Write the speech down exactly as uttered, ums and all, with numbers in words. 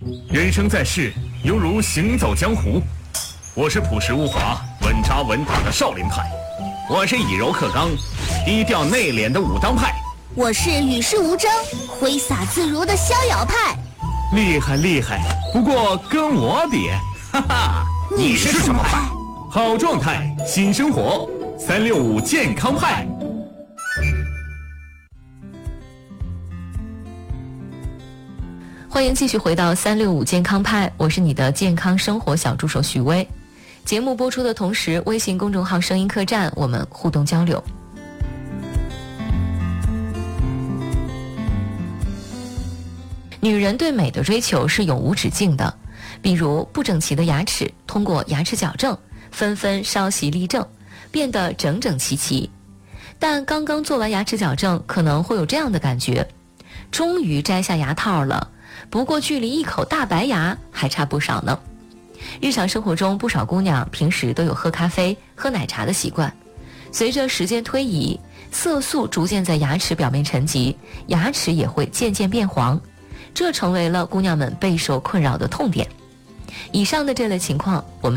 人生在世，犹如行走江湖。我是朴实无华、稳扎稳打的少林派，我是以柔克刚、低调内敛的武当派， 我是与世无争、挥洒自如的逍遥派。 厉害厉害，不过跟我比，哈哈。 你是什么派？ 好状态，新生活，三六五健康派。 欢迎继续回到三六五健康派，我是你的健康生活小助手许巍。节目播出的同时，微信公众号声音客栈我们互动交流。女人对美的追求是永无止境的，比如不整齐的牙齿，通过牙齿矫正纷纷稍息立正，变得整整齐齐。但刚刚做完牙齿矫正，可能会有这样的感觉，终于摘下牙套了，不过距离一口大白牙还差不少呢。日常生活中，不少姑娘平时都有喝咖啡、喝奶茶的习惯。随着时间推移，色素逐渐在牙齿表面沉积，牙齿也会渐渐变黄，这成为了姑娘们备受困扰的痛点。以上的这类情况，我们